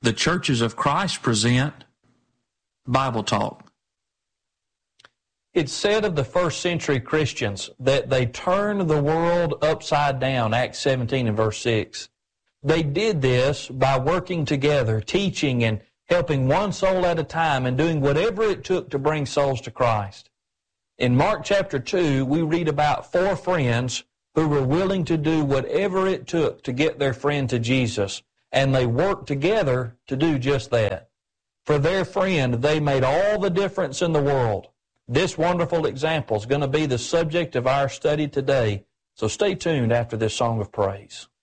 the churches of Christ present Bible talk. It's said of the first century Christians that they turned the world upside down, Acts 17 and verse 6. They did this by working together, teaching and helping one soul at a time and doing whatever it took to bring souls to Christ. In Mark chapter 2, we read about 4 friends who were willing to do whatever it took to get their friend to Jesus, and they worked together to do just that. For their friend, they made all the difference in the world. This wonderful example is going to be the subject of our study today, so stay tuned after this song of praise.